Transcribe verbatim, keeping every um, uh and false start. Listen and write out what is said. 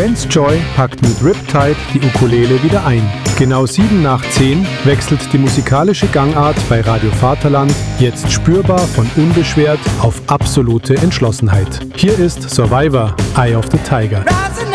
Lance Joy packt mit Riptide die Ukulele wieder ein. Genau sieben nach zehn wechselt die musikalische Gangart bei Radio Vaterland jetzt spürbar von unbeschwert auf absolute Entschlossenheit. Hier ist Survivor, Eye of the Tiger. Rising